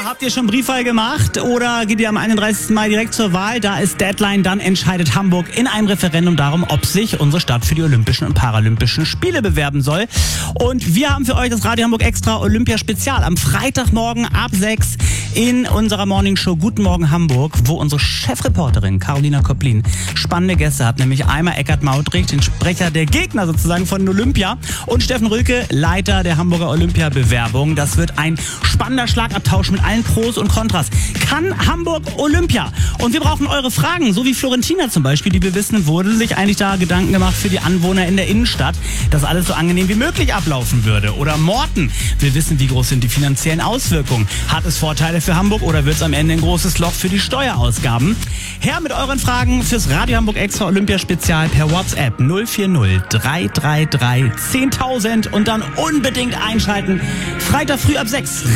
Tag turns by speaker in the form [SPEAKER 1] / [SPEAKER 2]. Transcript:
[SPEAKER 1] Habt ihr schon Briefwahl gemacht oder geht ihr am 31. Mai direkt zur Wahl? Da ist Deadline, dann entscheidet Hamburg in einem Referendum darum, ob sich unsere Stadt für die Olympischen und Paralympischen Spiele bewerben soll. Und wir haben für euch das Radio Hamburg Extra Olympia Spezial am Freitagmorgen ab 6 in unserer Morningshow Guten Morgen Hamburg, wo unsere Chefreporterin Carolina Koplin spannende Gäste hat, nämlich einmal Eckart Mautrich, den Sprecher der Gegner sozusagen von Olympia, und Steffen Rülke, Leiter der Hamburger Olympia-Bewerbung. Das wird ein spannender Schlagabtausch mit allen Pros und Kontras. Kann Hamburg Olympia? Und wir brauchen eure Fragen, so wie Florentina zum Beispiel, die wir wissen, wurde sich eigentlich da Gedanken gemacht für die Anwohner in der Innenstadt, dass alles so angenehm wie möglich ablaufen würde. Oder Morten will wissen, wie groß sind die finanziellen Auswirkungen. Hat es Vorteile für Hamburg oder wird es am Ende ein großes Loch für die Steuerausgaben? Her mit euren Fragen fürs Radio Hamburg Extra Olympia Spezial per WhatsApp 040 333 10.000 und dann unbedingt einschalten. Freitag früh ab 6.